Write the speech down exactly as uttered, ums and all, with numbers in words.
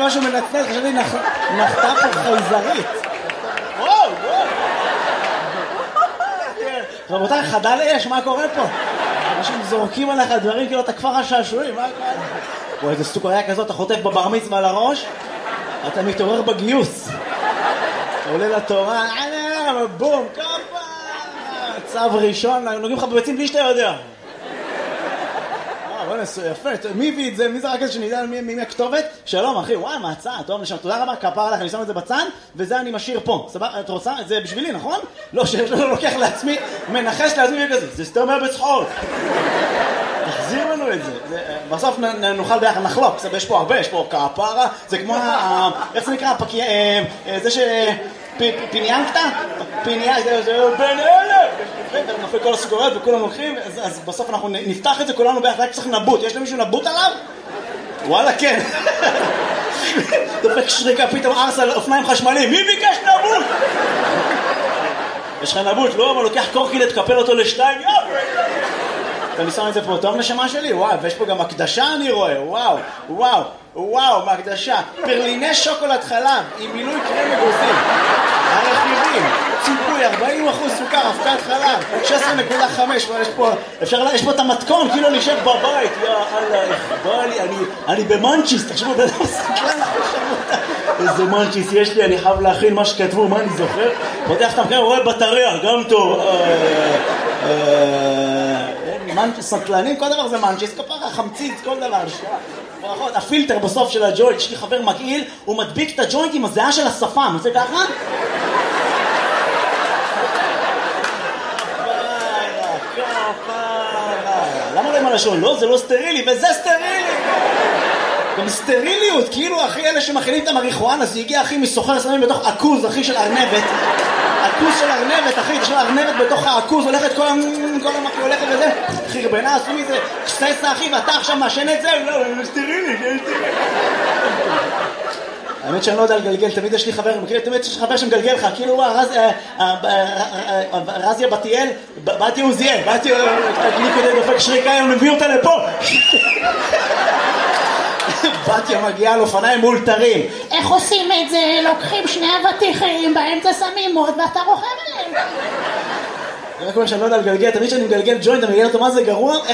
משהו מנצנץ, חשבתי נחתה פה חייזרית. וואו, וואו. רבותיי, חדל אש, מה קורה פה? אנשים זורקים עליך דברים כאילו אתה כפר השעשועים, מה קורה? וואי, איזה סוכריה כזאת, אתה חוטף בבר מצווה על הראש, אתה מתעורר בגיוס. עולה לתורה, בום, כפה, צו ראשון, נוגעים לך בביצים בלי שאתה יודע. בוא נעשו, יפה, מי הביא את זה? מי זה רק איזה שנדע מי הכתובת? שלום אחי, וואי, מהצעה, טוב נשם, תודה רבה, כפר עליך, אני שם את זה בצד, וזה אני משאיר פה. סבבה, את רוצה? זה בשבילי, נכון? לא, שאני לוקח לעצמי, מנחש לעצמי וכזה, זה סתם היה בצחוק. תחזיר לנו את זה. בסוף נוכל ביחד, נחלוק, יש פה הרבה, יש פה כפרה, זה כמו, איך זה נקרא? זה ש... פיניאנקטה? פיניאנקטה, זה בן אלף! נופל כל הסוכריות וכולם לוקחים, אז בסוף אנחנו נפתח את זה כולנו ביחד, רק צריך נבוט. יש למישהו נבוט עליו? וואלה, כן. דופק שריקה, פתאום ארס על אופניים חשמליים. מי ביקש נבוט? יש לך נבוט, לא? אבל לוקח קורקילט, תקפל אותו לשתיים, יאו! אני שם את זה פה, טוב נשמה שלי? וואו, ויש פה גם הקדשה אני רואה, וואו, וואו, וואו, מהקדשה. פרליני שוקולד חלב, עם מילוי קרם אגוזים. הרכיבים, ציפוי, ארבעים אחוז סוכר, אבקת חלב, שש עשרה נקודה חמש, יש פה, אפשר, יש פה את המתכון, כאילו אני יושב בבית, יא אללה, בא לי, אני, אני במנצ'יס, תחשבו, בן אדם סקלן, איזה מנצ'יס יש לי, אני חייב להכין מה שכתבו, מה אני זוכר? פותח את המקרה, רואה בטריה, גם טוב, סקלנים, כל דבר זה מנצ'יס, כפרה, חמציץ, כל דבר, ברכות, הפילטר בסוף של הג'וינט, יש לי חבר מגעיל, הוא מדביק את הג'וינט עם הזיעה של השפם, זה ככה? למה לא עם הלשון? לא, זה לא סטרילי, וזה סטרילי! גם סטריליות, כאילו אחי אלה שמכינים את המריחואנה, זה הגיע אחי מסוחר סמים בתוך עכוז, אחי של ארנבת. עכוז של ארנבת, אחי, יש לו ארנבת בתוך העכוז, הולכת כל המקי, הולכת וזה, חרבנה, עשו מזה, קססה אחי, ואתה עכשיו מאשן את זה? לא, זה סטרילי, זה סטרילי. האמת שאני לא יודע לגלגל, תמיד יש לי חבר, תמיד יש לי חבר שמגלגל לך, כאילו רזיה בתיאל, באתי עוזיאל, באתי גליקודי דופק שריקה, הם מביאו אותה לפה. בתיה מגיעה על אופניים מאולתרים. איך עושים את זה? לוקחים שני אבטיחים, באמצע שמים מוד ואתה רוכב עליהם. אני רק אומר שאני לא יודע לגלגל, תמיד שאני מגלגל ג'וינט, אני מגלגל אותו מה זה גרוע.